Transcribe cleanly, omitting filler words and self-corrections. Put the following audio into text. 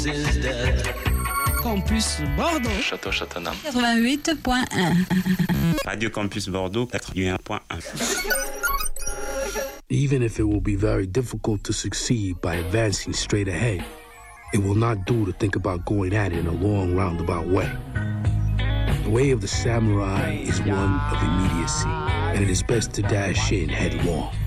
Campus Bordeaux. Château-Châteauneuf. 88.1. Radio Campus Bordeaux 81.1. Even if it will be very difficult to succeed by advancing straight ahead, it will not do to think about going at it in a long roundabout way. The way of the samurai is one of immediacy, and it is best to dash in headlong.